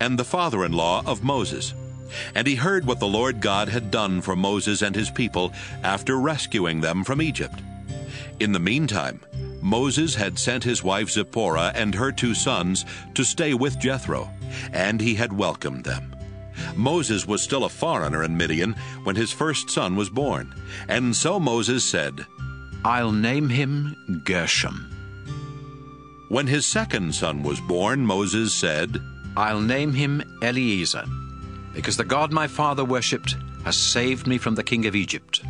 and the father-in-law of Moses. And he heard what the Lord God had done for Moses and his people after rescuing them from Egypt. In the meantime, Moses had sent his wife Zipporah and her 2 sons to stay with Jethro, and he had welcomed them. Moses was still a foreigner in Midian when his first son was born, and so Moses said, "I'll name him Gershom." When his second son was born, Moses said, "I'll name him Eliezer, because the God my father worshipped has saved me from the king of Egypt."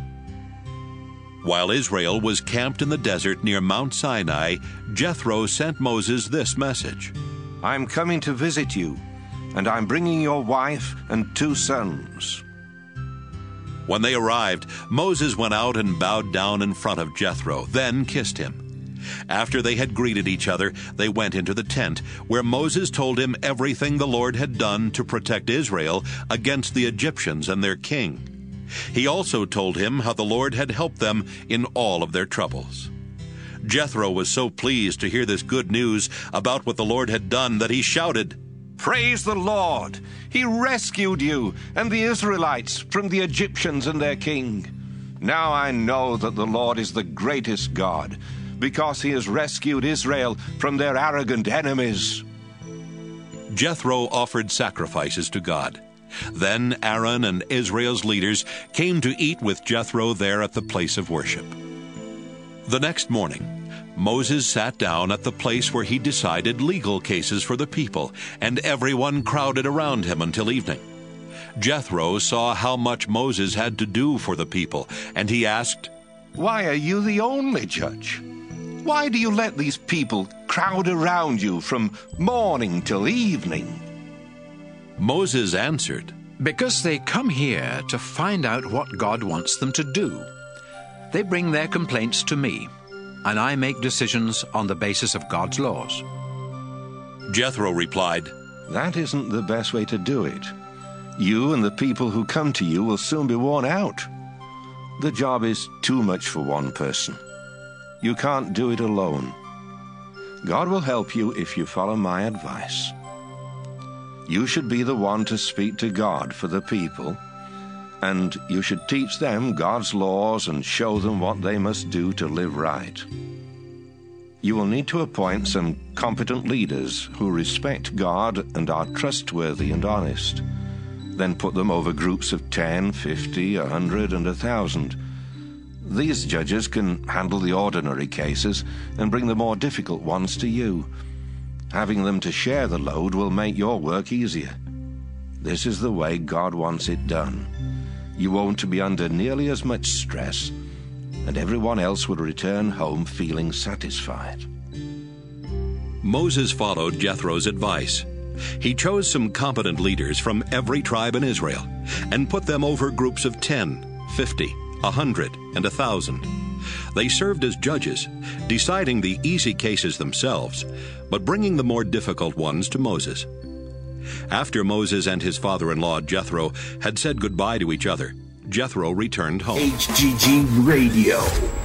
While Israel was camped in the desert near Mount Sinai, Jethro sent Moses this message: I'm coming to visit you, and I'm bringing your wife and 2 sons. When they arrived, Moses went out and bowed down in front of Jethro, then kissed him. After they had greeted each other, they went into the tent, where Moses told him everything the Lord had done to protect Israel against the Egyptians and their king. He also told him how the Lord had helped them in all of their troubles. Jethro was so pleased to hear this good news about what the Lord had done that he shouted, Praise the Lord! He rescued you and the Israelites from the Egyptians and their king. Now I know that the Lord is the greatest God, because he has rescued Israel from their arrogant enemies. Jethro offered sacrifices to God. Then Aaron and Israel's leaders came to eat with Jethro there at the place of worship. The next morning, Moses sat down at the place where he decided legal cases for the people, and everyone crowded around him until evening. Jethro saw how much Moses had to do for the people, and he asked, Why are you the only judge? Why do you let these people crowd around you from morning till evening? Moses answered, Because they come here to find out what God wants them to do. They bring their complaints to me, and I make decisions on the basis of God's laws. Jethro replied, That isn't the best way to do it. You and the people who come to you will soon be worn out. The job is too much for one person. You can't do it alone. God will help you if you follow my advice. You should be the one to speak to God for the people, and you should teach them God's laws and show them what they must do to live right. You will need to appoint some competent leaders who respect God and are trustworthy and honest. Then put them over groups of 10, 50, 100, and 1,000. These judges can handle the ordinary cases and bring the more difficult ones to you. Having them to share the load will make your work easier. This is the way God wants it done. You won't be under nearly as much stress, and everyone else will return home feeling satisfied. Moses followed Jethro's advice. He chose some competent leaders from every tribe in Israel and put them over groups of 10, 50, 100, and 1,000. They served as judges, deciding the easy cases themselves, but bringing the more difficult ones to Moses. After Moses and his father-in-law Jethro had said goodbye to each other, Jethro returned home. HGG Radio.